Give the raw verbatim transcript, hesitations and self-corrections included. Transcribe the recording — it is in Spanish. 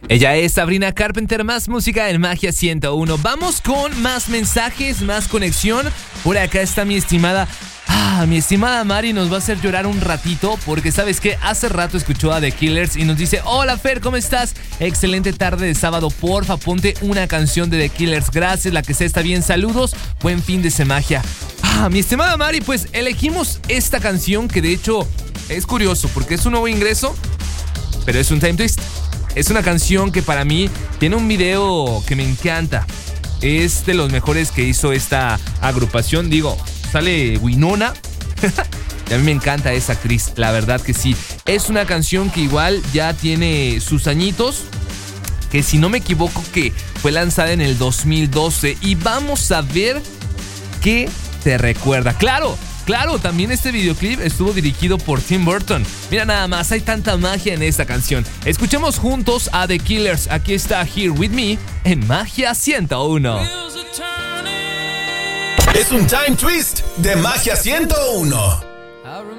Ella es Sabrina Carpenter, más música en Magia ciento uno. Vamos con más mensajes, más conexión. Por acá está mi estimada... Ah, mi estimada Mari nos va a hacer llorar un ratito porque ¿sabes qué? Hace rato escuchó a The Killers y nos dice: hola Fer, ¿cómo estás? Excelente tarde de sábado, porfa, ponte una canción de The Killers. Gracias, la que sea está bien, saludos, buen fin de semana. Ah, mi estimada Mari, pues elegimos esta canción que de hecho es curioso porque es un nuevo ingreso, pero es un time twist. Es una canción que para mí tiene un video que me encanta. Es de los mejores que hizo esta agrupación, digo... Sale Winona. Y a mí me encanta esa actriz, la verdad que sí. Es una canción que igual ya tiene sus añitos, que si no me equivoco que fue lanzada en el dos mil doce. Y vamos a ver qué te recuerda. Claro, claro, también este videoclip estuvo dirigido por Tim Burton. Mira nada más, hay tanta magia en esta canción. Escuchemos juntos a The Killers. Aquí está Here With Me en Magia ciento uno. Es un time twist de Magia ciento uno.